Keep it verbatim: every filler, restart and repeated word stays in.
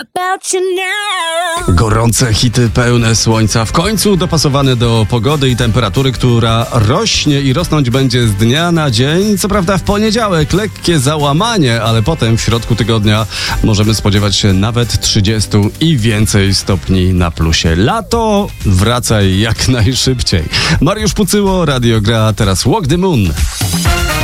about you now. Gorące hity pełne słońca, w końcu dopasowane do pogody i temperatury, która rośnie i rosnąć będzie z dnia na dzień. Co prawda w poniedziałek lekkie załamanie, ale potem w środku tygodnia możemy spodziewać się nawet trzydzieści i więcej stopni na plusie. Lato wracaj jak najszybciej. Mariusz Pucyło, Radio Gra, teraz Walk the Moon.